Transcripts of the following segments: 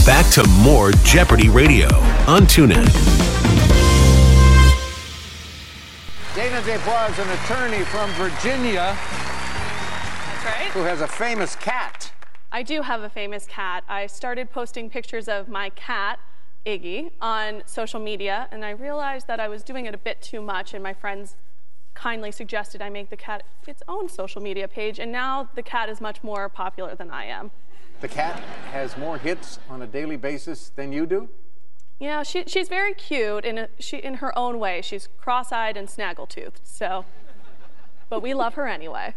Back to more Jeopardy Radio on TuneIn. Dana Desbois is an attorney from Virginia. That's right. Who has a famous cat. I do have a famous cat. I started posting pictures of my cat, Iggy, on social media, and I realized that I was doing it a bit too much, and my friends kindly suggested I make the cat its own social media page, and now the cat is much more popular than I am. The cat has more hits on a daily basis than you do? Yeah, she's very cute in her own way. She's cross-eyed and snaggle-toothed, so, but we love her anyway.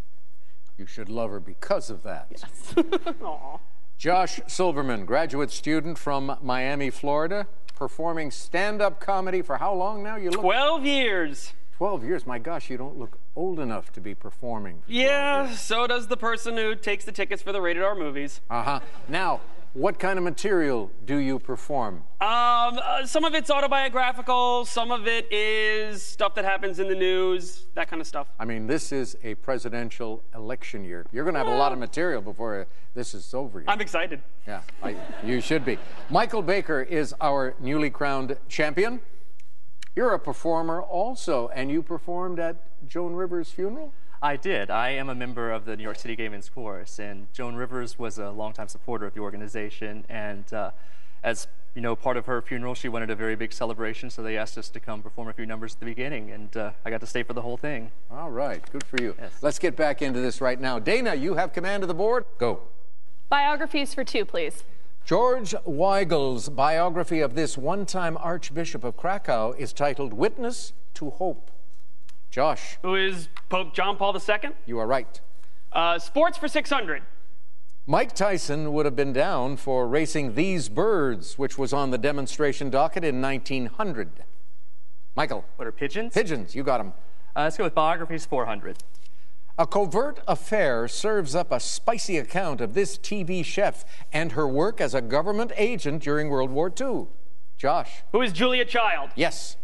You should love her because of that. Yes. Aw. Josh Silverman, graduate student from Miami, Florida, performing stand-up comedy for how long now? 12 years. 12 years? My gosh, you don't look old enough to be performing. Yeah, so does the person who takes the tickets for the rated R movies. Uh-huh. Now, what kind of material do you perform? Some of it's autobiographical, some of it is stuff that happens in the news, that kind of stuff. I mean, this is a presidential election year. You're going to have a lot of material before this is over. I'm excited. Yeah, you should be. Michael Baker is our newly crowned champion. You're a performer also, and you performed at Joan Rivers' funeral? I did. I am a member of the New York City Gay Men's Chorus, and Joan Rivers was a longtime supporter of the organization, and as you know, part of her funeral, she wanted a very big celebration, so they asked us to come perform a few numbers at the beginning, and I got to stay for the whole thing. All right, good for you. Yes. Let's get back into this right now. Dana, you have command of the board. Go. Biographies for 2, please. George Weigel's biography of this one-time Archbishop of Krakow is titled Witness to Hope. Josh. Who is Pope John Paul II? You are right. Sports for 600. Mike Tyson would have been down for racing these birds, which was on the demonstration docket in 1900. Michael. What are pigeons? Pigeons, you got them. Let's go with biographies 400. A covert affair serves up a spicy account of this TV chef and her work as a government agent during World War II. Josh. Who is Julia Child? Yes.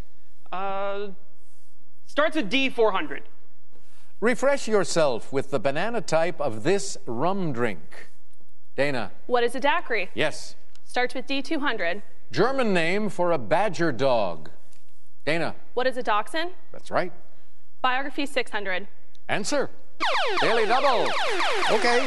Starts with D, 400. Refresh yourself with the banana type of this rum drink. Dana. What is a daiquiri? Yes. Starts with D, 200. German name for a badger dog. Dana. What is a dachshund? That's right. Biography 600. Answer. Daily double. Okay.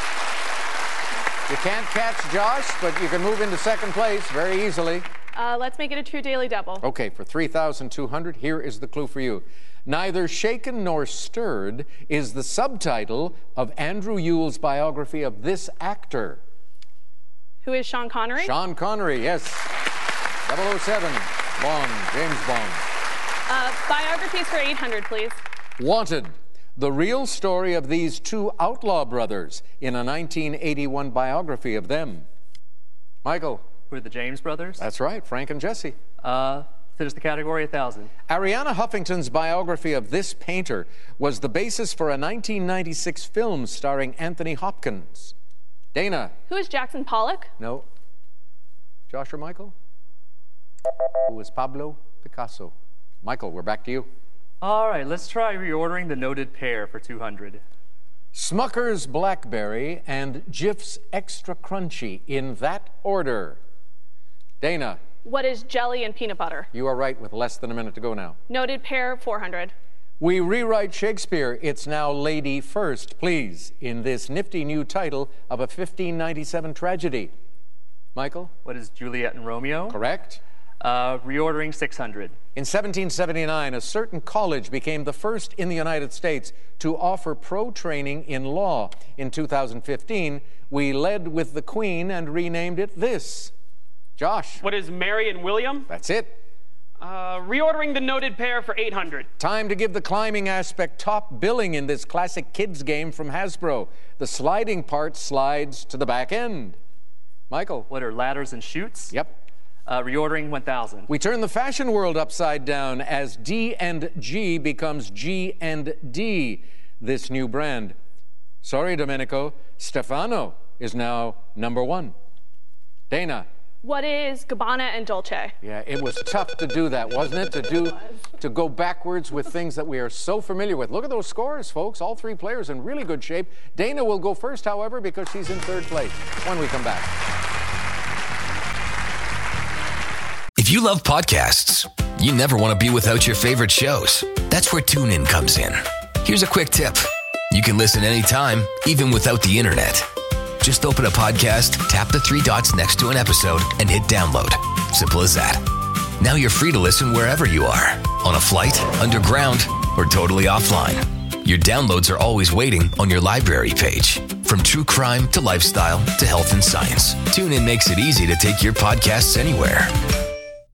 You can't catch Josh, but you can move into second place very easily. Let's make it a true daily double. Okay, for 3,200, here is the clue for you. Neither Shaken Nor Stirred is the subtitle of Andrew Yule's biography of this actor. Who is Sean Connery? Sean Connery, yes. 007, Bond, James Bond. Biographies for 800, please. Wanted. The real story of these two outlaw brothers in a 1981 biography of them. Michael. Who are the James brothers? That's right, Frank and Jesse. Finish the category 1,000. Arianna Huffington's biography of this painter was the basis for a 1996 film starring Anthony Hopkins. Dana. Who is Jackson Pollock? No. Josh or Michael? Who is Pablo Picasso? Michael, we're back to you. All right, let's try reordering the noted pair for 200. Smucker's Blackberry and Jif's Extra Crunchy, in that order. Dana. What is jelly and peanut butter? You are right, with less than a minute to go now. Noted pair 400. We rewrite Shakespeare. It's now Lady First, please, in this nifty new title of a 1597 tragedy. Michael? What is Juliet and Romeo? Correct. Reordering 600. In 1779, a certain college became the first in the United States to offer pro training in law. In 2015, we led with the Queen and renamed it this. Josh. What is Mary and William? That's it. Reordering the noted pair for 800. Time to give the climbing aspect top billing in this classic kids game from Hasbro. The sliding part slides to the back end. Michael. What are ladders and chutes? Yep. Reordering 1,000. We turn the fashion world upside down as D and G becomes G and D, this new brand. Sorry, Domenico. Stefano is now #1. Dana. What is Gabbana and Dolce? Yeah, it was tough to do that, wasn't it? To go backwards with things that we are so familiar with. Look at those scores, folks. All three players in really good shape. Dana will go first, however, because she's in third place when we come back. If you love podcasts, you never want to be without your favorite shows. That's where TuneIn comes in. Here's a quick tip. You can listen anytime, even without the internet. Just open a podcast, tap the 3 dots next to an episode, and hit download. Simple as that. Now you're free to listen wherever you are, on a flight, underground, or totally offline. Your downloads are always waiting on your library page. From true crime to lifestyle to health and science, TuneIn makes it easy to take your podcasts anywhere.